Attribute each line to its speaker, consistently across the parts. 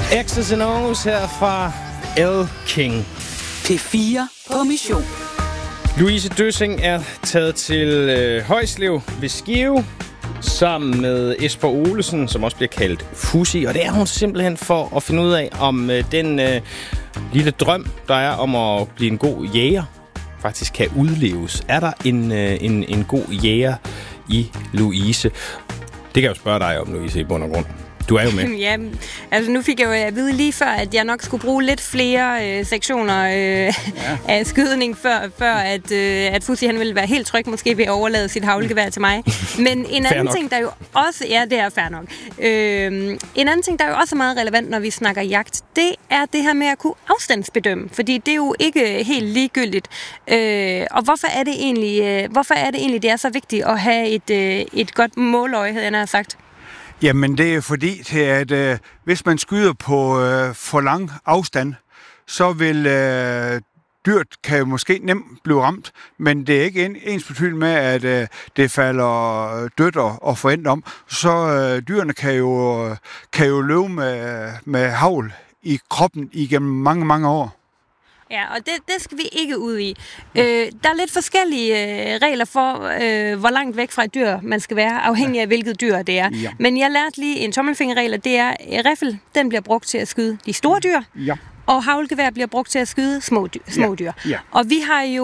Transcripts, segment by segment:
Speaker 1: X's and O's her fra L. King.
Speaker 2: P4 på mission.
Speaker 1: Louise Døssing er taget til Højslev ved Skive sammen med Esper Olesen, som også bliver kaldt Fussi. Og det er hun simpelthen for at finde ud af, om den lille drøm, der er om at blive en god jæger, faktisk kan udleves. Er der en god jæger i Louise? Det kan jeg jo spørge dig om, Louise, i bund og grund. Du er jo med.
Speaker 3: Ja, altså nu fik jeg jo at vide lige før, at jeg nok skulle bruge lidt flere sektioner af skydning, før at Fussi han ville være helt tryg, måske ved at overlade sit haglgevær til mig. Men en anden ting, der jo også... Ja, det er fair nok. En anden ting, der jo også er meget relevant, når vi snakker jagt, det er det her med at kunne afstandsbedømme. Fordi det er jo ikke helt ligegyldigt. Og hvorfor er det egentlig, det er så vigtigt at have et godt måløje, havde jeg sagt?
Speaker 4: Jamen, det er fordi, at hvis man skyder på for lang afstand, så vil dyrt kan måske nemt blive ramt, men det er ikke ensbetydende med, at det falder dødt og forændt om. Så dyrene kan jo løbe med hagl i kroppen igennem mange, mange år.
Speaker 3: Ja, og det skal vi ikke ud i. Der er lidt forskellige regler for, hvor langt væk fra et dyr man skal være, afhængig af hvilket dyr det er. Ja. Men jeg lærte lige en tommelfingerregel, det er, at riffel, den bliver brugt til at skyde de store dyr, og haglgevær bliver brugt til at skyde små dyr. Ja. Og vi har jo,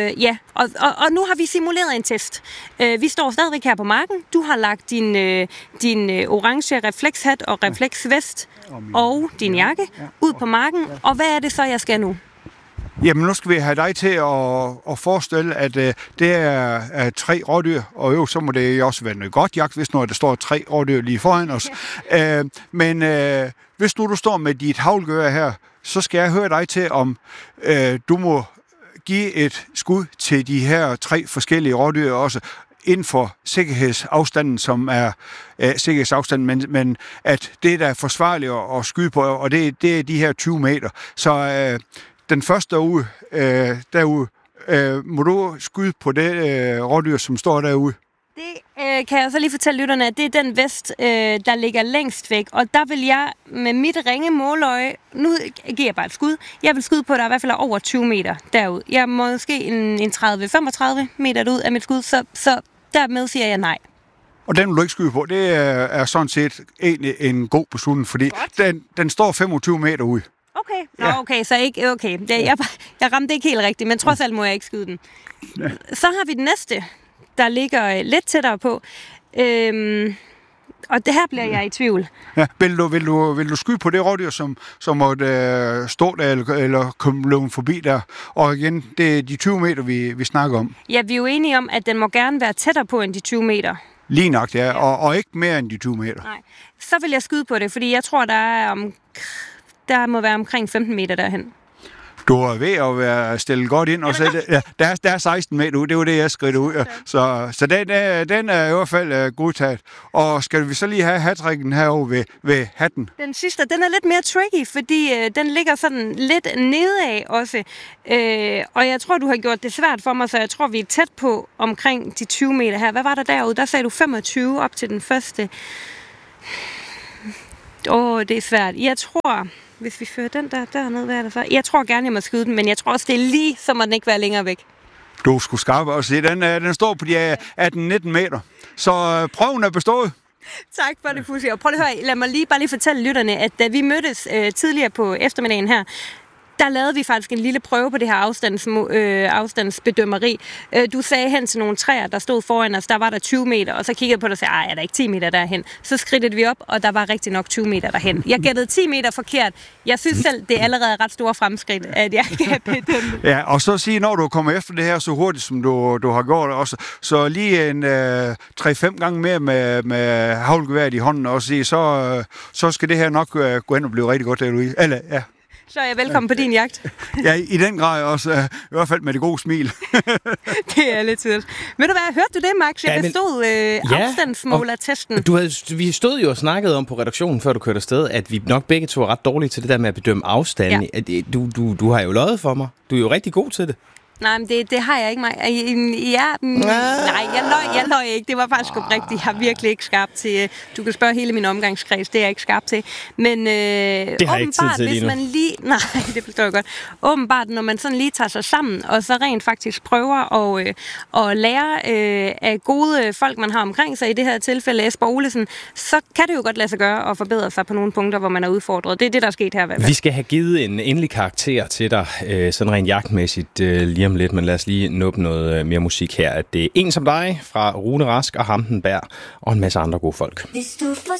Speaker 3: og nu har vi simuleret en test. Vi står stadigvæk her på marken. Du har lagt din orange reflekshat og refleksvest og din jakke ud på marken. Og hvad er det så, jeg skal nu?
Speaker 4: Jamen, nu skal vi have dig til at forestille, at det er 3 rådyr, og jo, så må det også være noget godt jagt, hvis nu der står 3 rådyr lige foran os. Men hvis nu du står med dit haglgevær her, så skal jeg høre dig til, om du må give et skud til de her 3 forskellige rådyr også, inden for sikkerhedsafstanden, som er sikkerhedsafstanden, men at det, der er forsvarligt at skyde på, og det er de her 20 meter. Så den første derude, må du skyde på det rådyr, som står derude?
Speaker 3: Det kan jeg så lige fortælle lytterne, at det er den vest, der ligger længst væk. Og der vil jeg med mit ringe måløje, nu giver jeg bare et skud, jeg vil skyde på, der i hvert fald er over 20 meter derud. Jeg er måske en 30-35 meter ud af mit skud, så dermed siger jeg nej.
Speaker 4: Og den vil du ikke skyde på. Det er sådan set egentlig en god beslutning, fordi den står 25 meter ude.
Speaker 3: Okay, så ikke okay. Jeg ramte ikke helt rigtigt, men trods alt må jeg ikke skyde den. Ja. Så har vi den næste, der ligger lidt tættere på. Og det her bliver jeg i tvivl.
Speaker 4: Ja, vil du skyde på det rådyr, som måtte stå der eller komme løven forbi der? Og igen, det er de 20 meter, vi snakker om.
Speaker 3: Ja, vi er jo enige om, at den må gerne være tættere på end de 20 meter.
Speaker 4: Lige nok, ja. Og ikke mere end de 20 meter. Nej.
Speaker 3: Så vil jeg skyde på det, fordi jeg tror, der må være omkring 15 meter derhen.
Speaker 4: Du er ved at være stillet godt ind, og så der er 16 meter ud. Det var det, jeg skridte ud. Så den er i hvert fald godtaget. Og skal vi så lige have hattricken herovre ved hatten?
Speaker 3: Den sidste, den er lidt mere tricky, fordi den ligger sådan lidt nedad også. Og jeg tror, du har gjort det svært for mig, så jeg tror, vi er tæt på omkring de 20 meter her. Hvad var der derude? Der sagde du 25 op til den første. Det er svært. Jeg tror, hvis vi fører den dernede, hvad er det så? Jeg tror gerne, jeg må skyde den, men jeg tror også, det er lige, så må den ikke være længere væk.
Speaker 4: Du skulle skarpe og se, den står på de 18-19 meter. Så prøven er bestået.
Speaker 3: Tak for det, Fussi. Og prøv at høre, lad mig bare lige fortælle lytterne, at da vi mødtes tidligere på eftermiddagen her, der lavede vi faktisk en lille prøve på det her afstandsbedømmeri. Du sagde hen til nogle træer, der stod foran os, der var der 20 meter, og så kiggede jeg på dig og sagde, er der ikke 10 meter derhen? Så skridtede vi op, og der var rigtig nok 20 meter derhen. Jeg gættede 10 meter forkert. Jeg synes selv, det er allerede ret store fremskridt, at jeg kan bedømme.
Speaker 4: Ja, og så sige, når du kommer efter det her så hurtigt, som du har gjort også, så lige en 3-5 gange mere med haglgeværet i hånden, og sige, så skal det her nok gå hen og blive rigtig godt derude. Eller, ja.
Speaker 3: Så er jeg velkommen på din jagt.
Speaker 4: Ja, i den grad også. I hvert fald med det gode smil.
Speaker 3: Det er lidt tidligt. Ved du hvad, hørte du det, Max? Jeg bestod afstandsmålertesten.
Speaker 1: Vi stod jo og snakkede om på redaktionen, før du kørte afsted, at vi nok begge to er ret dårlige til det der med at bedømme afstanden. Ja. Du har jo løjet for mig. Du er jo rigtig god til det.
Speaker 3: Nej, men det har jeg ikke mig. Nej, jeg løg ikke. Det var faktisk oprigtigt. Jeg er virkelig ikke skarp til... Du kan spørge hele min omgangskreds, det er jeg ikke skarp til. Men
Speaker 1: det har jeg ikke tid til lige nu.
Speaker 3: Nej, det forstår jeg godt. Åbenbart, når man sådan lige tager sig sammen, og så rent faktisk prøver at lære af gode folk, man har omkring sig, i det her tilfælde Jesper Olesen, så kan det jo godt lade sig gøre at forbedre sig på nogle punkter, hvor man er udfordret. Det er det, der er sket her.
Speaker 1: Vi skal have givet en endelig karakter til dig, sådan rent jagtmæssigt lige om lidt, men lad os lige nuppe noget mere musik her. At det er En som dig fra Rune Rask og Hamdenberg og en masse andre gode folk.